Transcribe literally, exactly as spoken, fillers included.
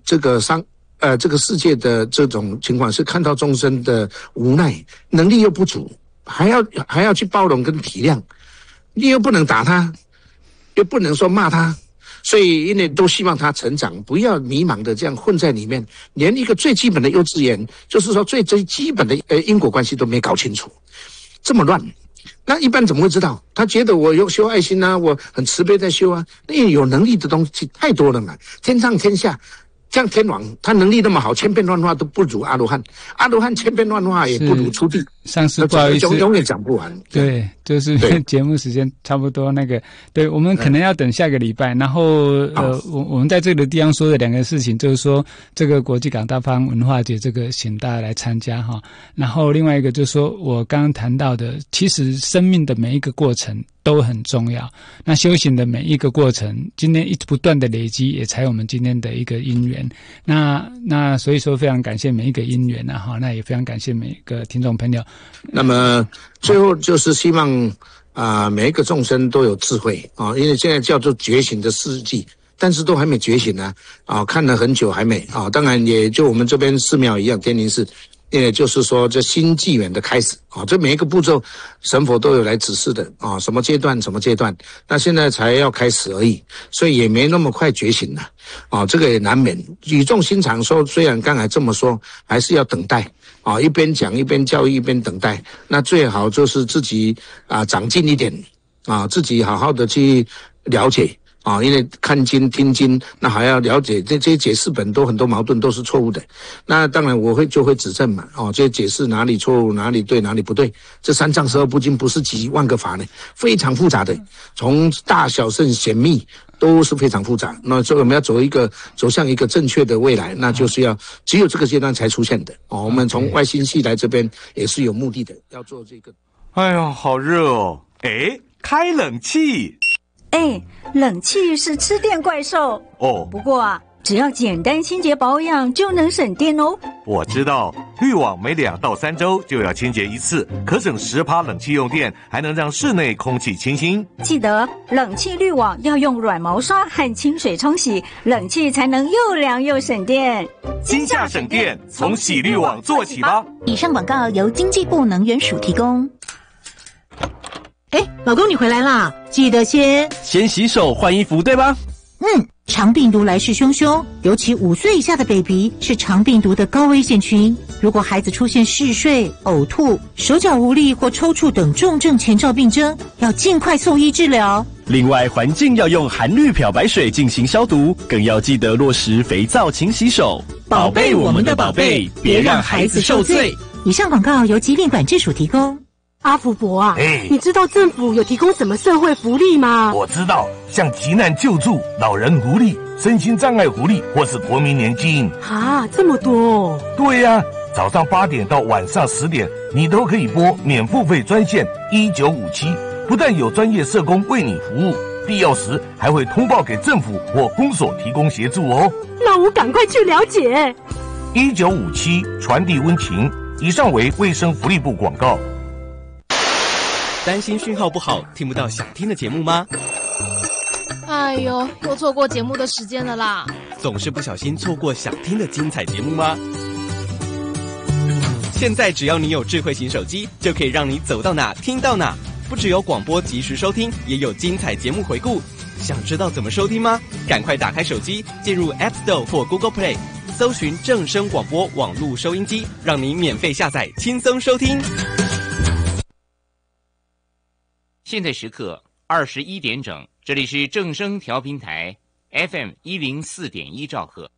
这个商呃这个世界的这种情况，是看到众生的无奈，能力又不足，还要还要去包容跟体谅，你又不能打他，又不能说骂他。所以因为都希望他成长，不要迷茫的这样混在里面，连一个最基本的幼稚园，就是说最最基本的呃因果关系都没搞清楚，这么乱，那一般怎么会知道？他觉得我有修爱心啊，我很慈悲在修啊，那有能力的东西太多了嘛，天上天下。像天王，他能力那么好，千变万化都不如阿罗汉，阿罗汉千变万化也不如出地。 上次不好意思， 永远讲不完。 对，就是节目时间差不多，那个，对我们可能要等下个礼拜。然后，呃，我我们在这个地方说的两个事情，就是说这个国际港大方文化节，这个请大家来参加哈。然后另外一个就是说我刚刚谈到的，其实生命的每一个过程都很重要。那修行的每一个过程，今天一直不断的累积，也才有我们今天的一个因缘。那那所以说，非常感谢每一个因缘啊哈，那也非常感谢每一个听众朋友。 那么最后就是希望啊、呃，每一个众生都有智慧啊、哦，因为现在叫做觉醒的世纪，但是都还没觉醒呢啊、哦，看了很久还没啊、哦。当然也就我们这边寺庙一样，天林寺。也就是说，这新纪元的开始啊，这每一个步骤，神佛都有来指示的啊，什么阶段，什么阶段，那现在才要开始而已，所以也没那么快觉醒了啊，这个也难免。语重心长说，虽然刚才这么说，还是要等待啊，一边讲一边教育一边等待，那最好就是自己啊长进一点啊，自己好好的去了解。啊，因为看经听经，那还要了解这这些解释本都很多矛盾都是错误的，那当然我会就会指正嘛，哦，这些解释哪里错误，哪里对，哪里不对。这三藏十二部经不是几万个法呢，非常复杂的，从大小圣显密都是非常复杂。那所以我们要走一个走向一个正确的未来，那就是要只有这个阶段才出现的。哦，我们从外星系来这边也是有目的的，要做这个。 哎呦，好热哦！哎，开冷气。 哎，冷气是吃电怪兽哦。 不过啊，只要简单清洁保养就能省电哦。 我知道，滤网每两到三周就要清洁一次，可省十趴冷气用电，还能让室内空气清新。 记得冷气滤网要用软毛刷和清水冲洗，冷气才能又凉又省电。 今夏省电，从洗滤网做起吧。 以上广告由经济部能源署提供。 哎，老公你回来啦，记得先先洗手换衣服对吧？ 嗯，肠病毒来势汹汹，尤其五岁以下的 baby 是肠病毒的高危险群。如果孩子出现嗜睡、呕吐、手脚无力或抽搐等重症前兆病征，要尽快送医治疗。 另外，环境要用含氯漂白水进行消毒，更要记得落实肥皂勤洗手，宝贝我们的宝贝，别让孩子受罪。 以上广告由疾病管制署提供。 阿福伯啊， 哎， 你知道政府有提供什么社会福利吗？ 我知道，像急难救助、老人福利、身心障碍福利，或是国民年金。 啊，这么多哦！ 对呀、啊，早上八点到晚上十点，你都可以拨免付费专线一九五七，不但有专业社工为你服务，必要时还会通报给政府或公所提供协助哦。 那我赶快去了解。 一九五七传递温情。以上为卫生福利部广告。 担心讯号不好，听不到想听的节目吗？ 哎呦，又错过节目的时间了啦！ 总是不小心错过想听的精彩节目吗？现在只要你有智慧型手机，就可以让你走到哪听到哪。不只有广播及时收听，也有精彩节目回顾。想知道怎么收听吗？赶快打开手机，进入 App Store 或 Google Play， 搜寻正声广播网络收音机，让你免费下载，轻松收听。 现在时刻二十一点整，这里是正声调频台 F M 一零四点一兆赫。